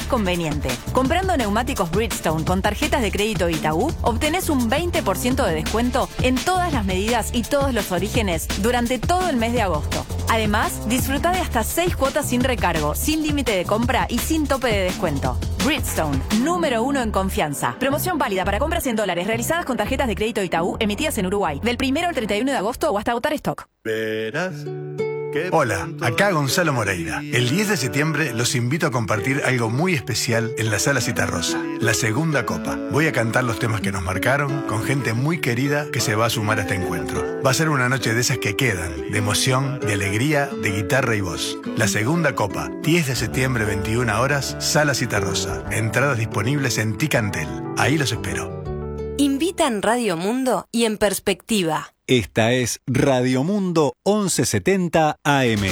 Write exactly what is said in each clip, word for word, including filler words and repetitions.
más conveniente. Comprando neumáticos Bridgestone con tarjetas de crédito Itaú, obtenés un veinte por ciento de descuento en todas las medidas y todos los orígenes durante todo el mes de agosto. Además, disfruta de hasta seis cuotas sin recargo, sin límite de compra y sin tope de descuento. Bridgestone, número uno en confianza. Promoción válida para compras en dólares realizadas con tarjetas de crédito Itaú emitidas en Uruguay, del primero al treinta y uno de agosto o hasta agotar stock. Verás. Hola, acá Gonzalo Moreira. El diez de septiembre los invito a compartir algo muy especial en la Sala Citarrosa, la segunda copa. Voy a cantar los temas que nos marcaron con gente muy querida que se va a sumar a este encuentro. Va a ser una noche de esas que quedan, de emoción, de alegría, de guitarra y voz. La segunda copa, diez de septiembre, veintiuna horas, Sala Citarrosa. Entradas disponibles en Ticantel. Ahí los espero. Invita en Radio Mundo y en Perspectiva. Esta es Radio Mundo once setenta A M.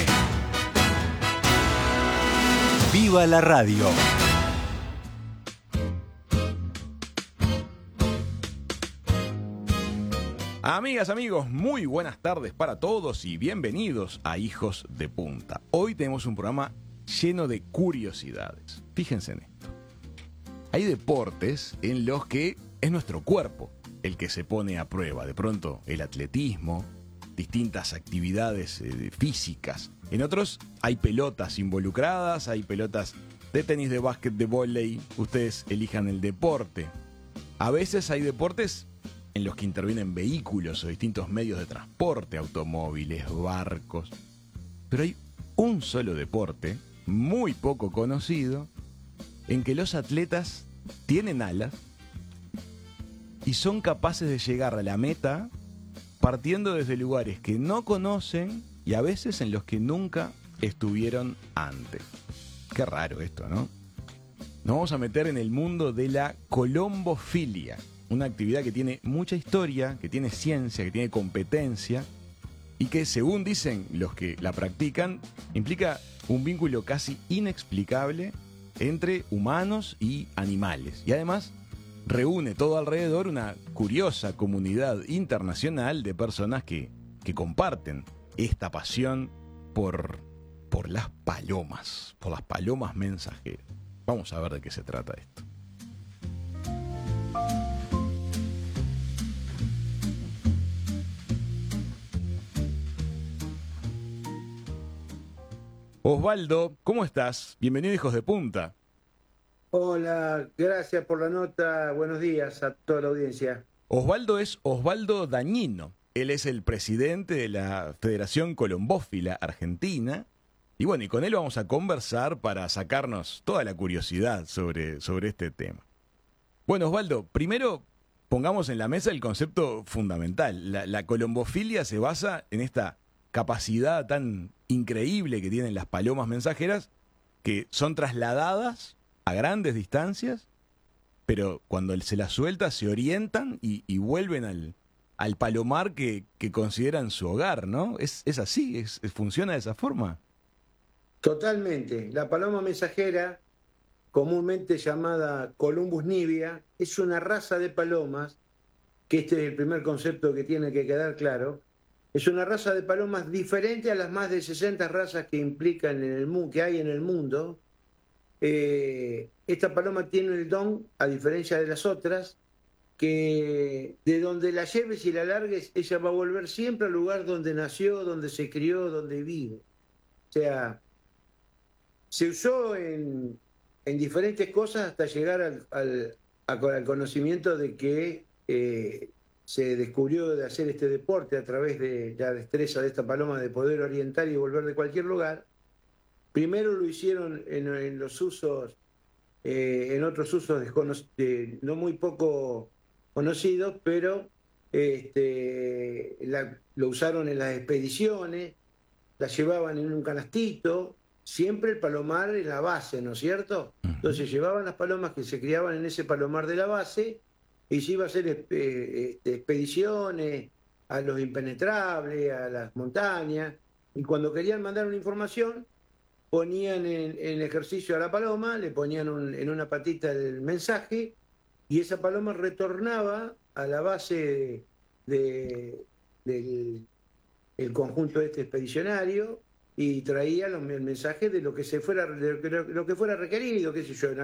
¡Viva la radio! Amigas, amigos, muy buenas tardes para todos y bienvenidos a Hijos de Punta. Hoy tenemos un programa lleno de curiosidades. Fíjense en esto. Hay deportes en los que es nuestro cuerpo el que se pone a prueba. De pronto, el atletismo, distintas actividades eh, físicas. En otros hay pelotas involucradas, hay pelotas de tenis, de básquet, de vóley. Ustedes elijan el deporte. A veces hay deportes en los que intervienen vehículos o distintos medios de transporte, automóviles, barcos. Pero hay un solo deporte, muy poco conocido, en que los atletas tienen alas y son capaces de llegar a la meta partiendo desde lugares que no conocen y a veces en los que nunca estuvieron antes. Qué raro esto, ¿no? Nos vamos a meter en el mundo de la colombofilia, una actividad que tiene mucha historia, que tiene ciencia, que tiene competencia y que, según dicen los que la practican, implica un vínculo casi inexplicable entre humanos y animales. Y además reúne todo alrededor una curiosa comunidad internacional de personas que, que comparten esta pasión por, por las palomas, por las palomas mensajeras. Vamos a ver de qué se trata esto. Osvaldo, ¿cómo estás? Bienvenido, Hijos de Punta. Hola, gracias por la nota. Buenos días a toda la audiencia. Osvaldo es Osvaldo Dañino. Él es el presidente de la Federación Colombófila Argentina. Y bueno, y con él vamos a conversar para sacarnos toda la curiosidad sobre, sobre este tema. Bueno, Osvaldo, primero pongamos en la mesa el concepto fundamental. La, la colombofilia se basa en esta capacidad tan increíble que tienen las palomas mensajeras, que son trasladadas a grandes distancias, pero cuando se las suelta se orientan y, y vuelven al, al palomar que, que consideran su hogar, ¿no? Es, es así, es, es, funciona de esa forma. Totalmente. La paloma mensajera, comúnmente llamada Columbus nivea, es una raza de palomas, que este es el primer concepto que tiene que quedar claro. Es una raza de palomas diferente a las más de sesenta razas que implican en el que hay en el mundo. Eh, esta paloma tiene el don, a diferencia de las otras, que de donde la lleves y la largues, ella va a volver siempre al lugar donde nació, donde se crió, donde vive. O sea, se usó en, en diferentes cosas hasta llegar al, al, al conocimiento de que eh, se descubrió de hacer este deporte a través de la destreza de esta paloma de poder orientar y volver de cualquier lugar. Primero lo hicieron en, en los usos, eh, en otros usos de, no muy poco conocidos, pero este, la, lo usaron en las expediciones, la llevaban en un canastito, siempre el palomar en la base, ¿no es cierto? Entonces llevaban las palomas que se criaban en ese palomar de la base y se iba a hacer eh, expediciones a los impenetrables, a las montañas, y cuando querían mandar una información, ponían en, en ejercicio a la paloma, le ponían un, en una patita el mensaje y esa paloma retornaba a la base de, del el conjunto este expedicionario y traía los, el mensaje de lo que se fuera de lo, lo que fuera requerido, qué sé yo, en